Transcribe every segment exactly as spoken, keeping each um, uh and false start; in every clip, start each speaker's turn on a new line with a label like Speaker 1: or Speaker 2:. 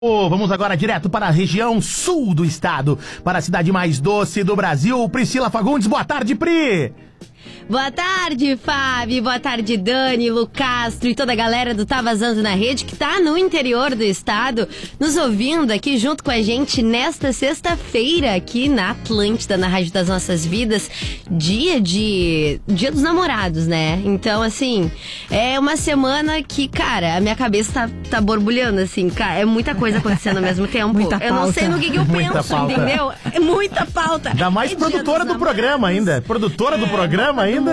Speaker 1: Oh, vamos agora direto para a região sul do estado, para a cidade mais doce do Brasil. Priscila Fagundes, boa tarde, Pri!
Speaker 2: Boa tarde, Fábio. Boa tarde, Dani, Lu Castro e toda a galera do Tá Vazando na Rede que tá no interior do estado, nos ouvindo aqui junto com a gente nesta sexta-feira aqui na Atlântida, na Rádio das Nossas Vidas, dia de... dia dos namorados, né? Então, assim, é uma semana que, cara, a minha cabeça tá, tá borbulhando, assim, cara, é muita coisa acontecendo ao mesmo tempo.
Speaker 3: Muita
Speaker 2: eu não
Speaker 3: pauta.
Speaker 2: sei no que, que eu
Speaker 1: Muita
Speaker 2: penso,
Speaker 1: pauta.
Speaker 2: entendeu? É muita pauta.
Speaker 1: Ainda mais
Speaker 2: É
Speaker 1: produtora do programa ainda. Produtora do programa ainda.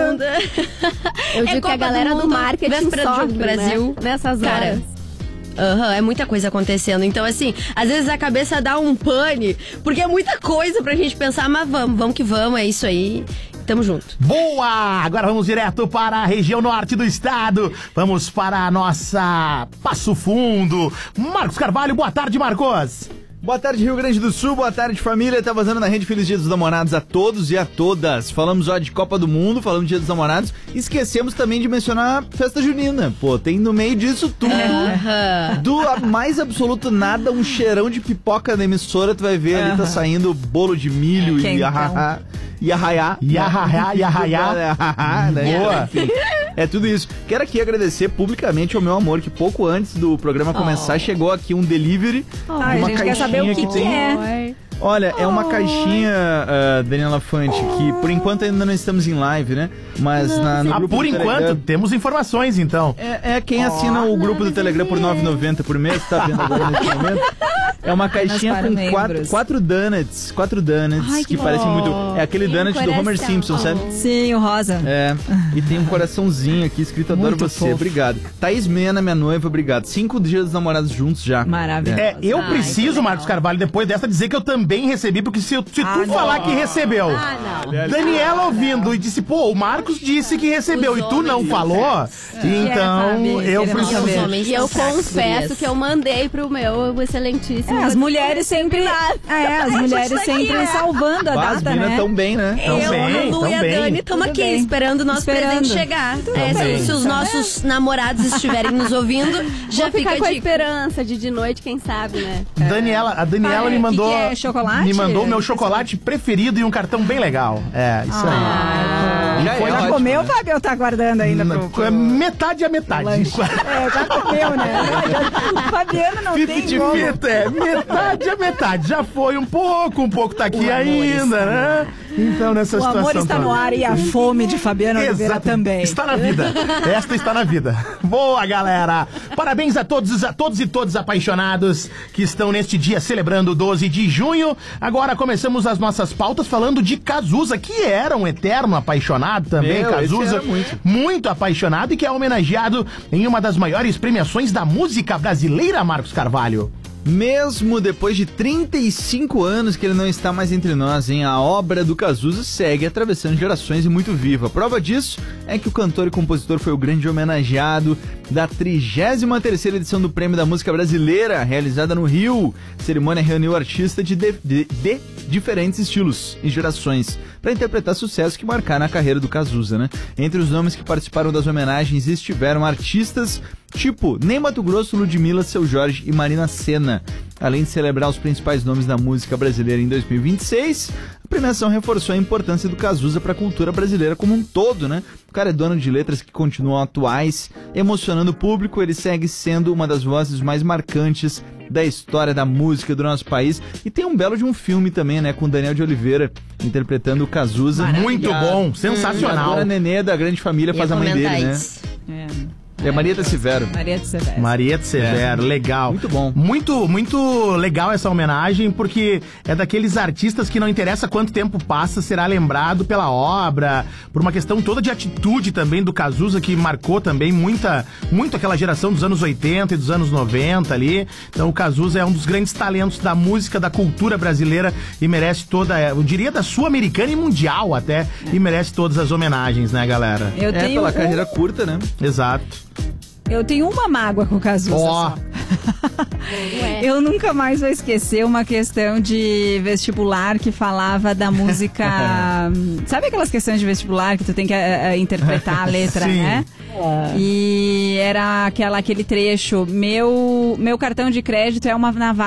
Speaker 4: Eu digo
Speaker 2: É
Speaker 4: que
Speaker 2: Copa
Speaker 4: a galera
Speaker 2: do
Speaker 4: do,
Speaker 2: Mundo,
Speaker 4: marketing
Speaker 2: véspera do
Speaker 4: sofre,
Speaker 2: Jogo do Brasil.
Speaker 4: né? Nessas
Speaker 2: Cara,
Speaker 4: horas.
Speaker 2: Aham, é muita coisa acontecendo. Então, assim, às vezes a cabeça dá um pane, porque é muita coisa pra gente pensar, mas vamos, vamos que vamos, é isso aí. Tamo junto.
Speaker 1: Boa! Agora vamos direto para a região norte do estado. Vamos para a nossa Passo Fundo. Marcos Carvalho, boa tarde, Marcos.
Speaker 5: Boa tarde, Rio Grande do Sul, boa tarde, família. Tá vazando na rede. Feliz Dia dos Namorados a todos e a todas. Falamos ó de Copa do Mundo, falamos de Dia dos Namorados. Esquecemos também de mencionar a festa junina. Pô, tem no meio disso tudo,
Speaker 2: Aham.
Speaker 5: do a- mais absoluto nada, um cheirão de pipoca na emissora. Tu vai ver ali, tá saindo bolo de milho
Speaker 3: É,
Speaker 5: e ahá, e arraiá.
Speaker 1: E arraiá, e arraiá. Boa.
Speaker 5: Enfim, é tudo isso. Quero aqui agradecer publicamente ao meu amor, que pouco antes do programa começar, chegou aqui um delivery.
Speaker 3: Ai,
Speaker 5: uma
Speaker 3: a gente quer saber o
Speaker 5: caixinha
Speaker 3: que,
Speaker 5: que
Speaker 3: que
Speaker 5: tem-
Speaker 3: é.
Speaker 5: Olha, é uma caixinha, uh, Daniela Fante, que por enquanto ainda não estamos em live, né? Mas na, no
Speaker 1: Ah,
Speaker 5: grupo
Speaker 1: por
Speaker 5: do
Speaker 1: enquanto,
Speaker 5: Telegram,
Speaker 1: temos informações, então.
Speaker 5: é, é quem assina o grupo do Telegram por nove reais e noventa centavos por mês, tá vendo agora nesse momento? É uma caixinha
Speaker 3: para
Speaker 5: com
Speaker 3: membros.
Speaker 5: quatro, quatro donuts, quatro donuts,
Speaker 3: Ai,
Speaker 5: que,
Speaker 3: que
Speaker 5: parecem
Speaker 3: bom.
Speaker 5: muito... É aquele
Speaker 4: E um
Speaker 5: donut do Homer
Speaker 4: coração.
Speaker 5: Simpson, sabe?
Speaker 3: Sim, o rosa.
Speaker 5: É, e tem um coraçãozinho aqui escrito Adoro
Speaker 3: Muito
Speaker 5: Você,
Speaker 3: fofo.
Speaker 5: obrigado. Thaís Mena, minha noiva, obrigado. Cinco dias dos namorados juntos já.
Speaker 3: Maravilhoso.
Speaker 1: É, eu
Speaker 2: Ai,
Speaker 1: preciso,
Speaker 2: que legal.
Speaker 1: Marcos Carvalho, depois dessa, dizer que eu também recebi, porque se, eu- se
Speaker 3: Ah,
Speaker 1: tu
Speaker 3: não.
Speaker 1: falar que recebeu,
Speaker 4: Ah, não.
Speaker 1: Daniela ouvindo e disse, pô, o Marcos disse que recebeu
Speaker 2: Os
Speaker 1: e tu não
Speaker 2: homens
Speaker 1: falou, então
Speaker 3: Fábio,
Speaker 1: eu
Speaker 3: queremos
Speaker 1: preciso
Speaker 3: saber.
Speaker 2: Os homens
Speaker 4: E eu
Speaker 2: são sacos,
Speaker 4: confesso
Speaker 2: gurias.
Speaker 4: que eu mandei pro meu excelentíssimo.
Speaker 3: É, as mulheres sempre. É, as mulheres
Speaker 2: tá aqui,
Speaker 3: sempre
Speaker 2: né?
Speaker 3: salvando a
Speaker 5: Bah, as
Speaker 3: data,
Speaker 5: minas
Speaker 3: né?
Speaker 5: tão bem, né?
Speaker 1: Tão
Speaker 2: eu,
Speaker 1: bem,
Speaker 2: a Lu
Speaker 1: tão
Speaker 2: e a
Speaker 1: bem.
Speaker 2: Dani estamos
Speaker 3: Tudo
Speaker 2: aqui
Speaker 3: bem.
Speaker 2: esperando o nosso
Speaker 3: Esperando.
Speaker 2: presente chegar. É,
Speaker 1: bem.
Speaker 2: se, se os nossos namorados estiverem nos ouvindo, já
Speaker 4: Vou
Speaker 2: fica
Speaker 4: ficar
Speaker 2: a
Speaker 4: com a
Speaker 2: dica.
Speaker 4: esperança de de noite, quem sabe, né?
Speaker 1: Daniela, a Daniela
Speaker 3: Vai,
Speaker 1: me mandou.
Speaker 3: que que é, chocolate?
Speaker 1: Me mandou o meu chocolate preferido e um cartão bem legal. É, isso aí.
Speaker 5: Já
Speaker 1: foi
Speaker 5: é
Speaker 1: na-
Speaker 3: Já
Speaker 5: ótimo,
Speaker 3: comeu,
Speaker 5: né?
Speaker 3: Fábio? Ou tá aguardando ainda
Speaker 1: Na-
Speaker 3: pro, pro...
Speaker 1: é metade a metade.
Speaker 3: lanche? É, já comeu, né? O Fabiano não
Speaker 1: Fifty
Speaker 3: tem como.
Speaker 1: fifty, é, metade a metade. Já foi um pouco, um pouco tá aqui
Speaker 3: O amor
Speaker 1: ainda,
Speaker 3: está
Speaker 1: né? Então, nessa
Speaker 3: O
Speaker 1: situação
Speaker 3: amor está
Speaker 1: toda.
Speaker 3: no ar e a fome de Fabiano Oliveira
Speaker 1: Exato.
Speaker 3: também.
Speaker 1: Está na vida. Esta está na vida. Boa, galera. Parabéns a todos, a todos e todos apaixonados que estão neste dia celebrando o doze de junho. Agora começamos as nossas pautas falando de Cazuza, que era um eterno apaixonado também.
Speaker 5: Meu, esse
Speaker 1: Cazuza,
Speaker 5: era muito.
Speaker 1: muito apaixonado e que é homenageado em uma das maiores premiações da música brasileira, Marcos Carvalho.
Speaker 5: Mesmo depois de trinta e cinco anos que ele não está mais entre nós, hein? A obra do Cazuza segue atravessando gerações e muito viva. A prova disso é que o cantor e compositor foi o grande homenageado da trigésima terceira edição do Prêmio da Música Brasileira, realizada no Rio. A cerimônia reuniu artistas de, de, de, de diferentes estilos e gerações para interpretar sucessos que marcaram a carreira do Cazuza, né? Entre os nomes que participaram das homenagens estiveram artistas tipo Ney Matogrosso, Ludmilla, Seu Jorge e Marina Sena. Além de celebrar os principais nomes da música brasileira em dois mil e vinte e seis, a premiação reforçou a importância do Cazuza para a cultura brasileira como um todo, né? O cara é dono de letras que continuam atuais, emocionando o público. Ele segue sendo uma das vozes mais marcantes da história da música do nosso país. E tem um belo de um filme também, né? Com Daniel de Oliveira interpretando o Cazuza.
Speaker 1: Muito
Speaker 5: E a-
Speaker 1: bom,
Speaker 5: A
Speaker 1: sensacional.
Speaker 5: dona Nenê da Grande Família faz
Speaker 2: Ia
Speaker 5: a mãe dele,
Speaker 2: comentar
Speaker 5: né?
Speaker 2: isso.
Speaker 3: É.
Speaker 5: E a Marieta Severo.
Speaker 3: Maria de Severo.
Speaker 1: Marieta Severo,
Speaker 5: É.
Speaker 1: legal.
Speaker 5: Muito bom.
Speaker 1: Muito, muito legal essa homenagem, porque é daqueles artistas que não interessa quanto tempo passa, será lembrado pela obra, por uma questão toda de atitude também do Cazuza, que marcou também muita, muito aquela geração dos anos oitenta e dos anos noventa ali. Então o Cazuza é um dos grandes talentos da música, da cultura brasileira e merece toda, eu diria da sul-americana e mundial até, e merece todas as homenagens, né, galera?
Speaker 3: Eu
Speaker 5: É,
Speaker 3: tenho
Speaker 5: pela
Speaker 3: um-
Speaker 5: carreira curta, né?
Speaker 1: Exato.
Speaker 3: Eu tenho uma mágoa com o Cazuza
Speaker 1: Ó.
Speaker 3: só. Eu nunca mais vou esquecer uma questão de vestibular que falava da música... Sabe aquelas questões de vestibular que tu tem que uh, interpretar a letra,
Speaker 1: Sim.
Speaker 3: né? E era aquela, aquele trecho, meu, meu cartão de crédito é uma navalha.